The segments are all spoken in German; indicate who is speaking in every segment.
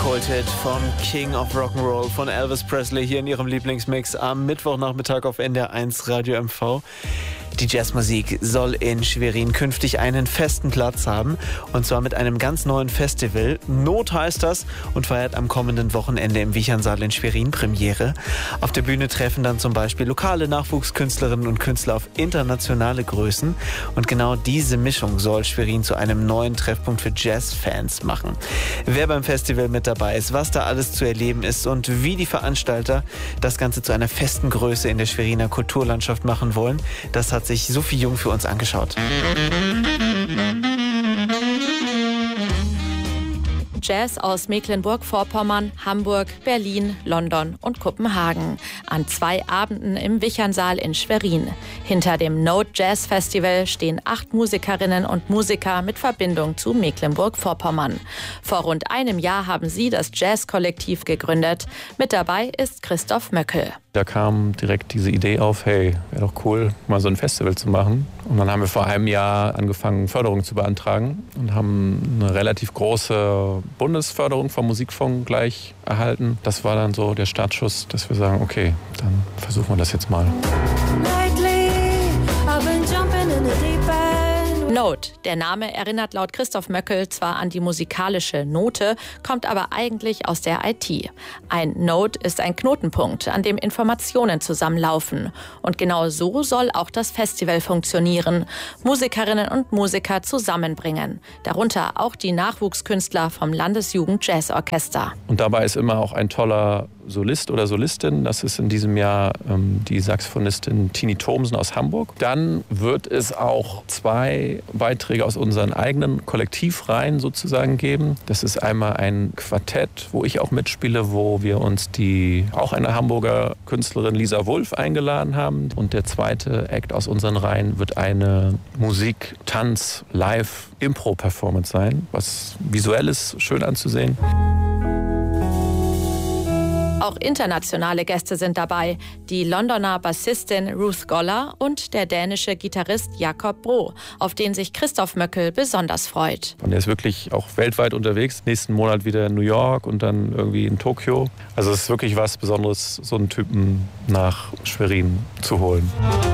Speaker 1: Kulthit vom King of Rock'n'Roll von Elvis Presley hier in ihrem Lieblingsmix am Mittwochnachmittag auf NDR1 Radio MV. Die Jazzmusik soll in Schwerin künftig einen festen Platz haben, und zwar mit einem ganz neuen Festival. Not heißt das und feiert am kommenden Wochenende im Wichernsaal in Schwerin Premiere. Auf der Bühne treffen dann zum Beispiel lokale Nachwuchskünstlerinnen und Künstler auf internationale Größen, und genau diese Mischung soll Schwerin zu einem neuen Treffpunkt für Jazzfans machen. Wer beim Festival mit dabei ist, was da alles zu erleben ist und wie die Veranstalter das Ganze zu einer festen Größe in der Schweriner Kulturlandschaft machen wollen, das hat sich Sophie Jung für uns angeschaut.
Speaker 2: Jazz aus Mecklenburg-Vorpommern, Hamburg, Berlin, London und Kopenhagen. An 2 Abenden im Wichernsaal in Schwerin. Hinter dem Note Jazz Festival stehen 8 Musikerinnen und Musiker mit Verbindung zu Mecklenburg-Vorpommern. Vor rund einem Jahr haben sie das Jazz-Kollektiv gegründet. Mit dabei ist Christoph Möckel.
Speaker 3: Da kam direkt diese Idee auf, hey, wäre doch cool, mal so ein Festival zu machen. Und dann haben wir vor einem Jahr angefangen, Förderung zu beantragen und haben eine relativ große Bundesförderung vom Musikfonds gleich erhalten. Das war dann so der Startschuss, dass wir sagen, okay, dann versuchen wir das jetzt mal.
Speaker 2: Note. Der Name erinnert laut Christoph Möckel zwar an die musikalische Note, kommt aber eigentlich aus der IT. Ein Node ist ein Knotenpunkt, an dem Informationen zusammenlaufen. Und genau so soll auch das Festival funktionieren. Musikerinnen und Musiker zusammenbringen. Darunter auch die Nachwuchskünstler vom Landesjugend-Jazz-Orchester.
Speaker 3: Und dabei ist immer auch ein toller Solist oder Solistin. Das ist in diesem Jahr die Saxophonistin Tini Thomsen aus Hamburg. Dann wird es auch 2 Beiträge aus unseren eigenen Kollektivreihen sozusagen geben. Das ist einmal ein Quartett, wo ich auch mitspiele, wo wir uns auch eine Hamburger Künstlerin Lisa Wulff eingeladen haben. Und der zweite Act aus unseren Reihen wird eine Musik-, Tanz-, Live-, Impro-Performance sein, was visuell ist, schön anzusehen.
Speaker 2: Auch internationale Gäste sind dabei. Die Londoner Bassistin Ruth Goller und der dänische Gitarrist Jakob Bro, auf den sich Christoph Möckel besonders freut.
Speaker 3: Und er ist wirklich auch weltweit unterwegs. Nächsten Monat wieder in New York und dann irgendwie in Tokio. Also es ist wirklich was Besonderes, so einen Typen nach Schwerin zu holen.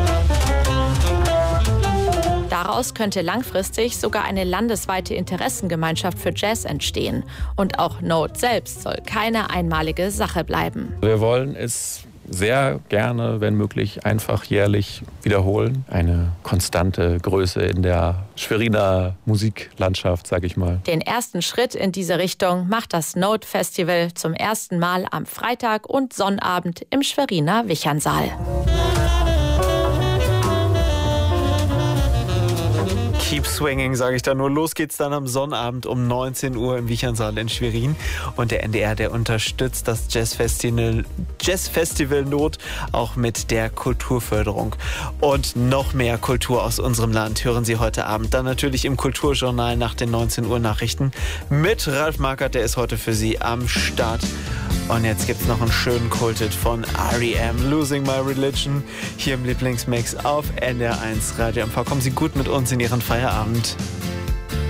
Speaker 2: Daraus könnte langfristig sogar eine landesweite Interessengemeinschaft für Jazz entstehen. Und auch Note selbst soll keine einmalige Sache bleiben.
Speaker 3: Wir wollen es sehr gerne, wenn möglich, einfach jährlich wiederholen. Eine konstante Größe in der Schweriner Musiklandschaft, sag ich mal.
Speaker 2: Den ersten Schritt in diese Richtung macht das Note Festival zum ersten Mal am Freitag und Sonnabend im Schweriner Wichernsaal.
Speaker 1: Keep swinging, sage ich da nur. Los geht's dann am Sonnabend um 19 Uhr im Wichernsaal in Schwerin. Und der NDR, der unterstützt das Jazzfestival Not auch mit der Kulturförderung. Und noch mehr Kultur aus unserem Land hören Sie heute Abend. Dann natürlich im Kulturjournal nach den 19 Uhr Nachrichten mit Ralf Markert, der ist heute für Sie am Start. Und jetzt gibt's noch einen schönen Kulthit von R.E.M. Losing My Religion hier im Lieblingsmix auf NDR1 Radio MV. Kommen Sie gut mit uns in Ihren Feierabend.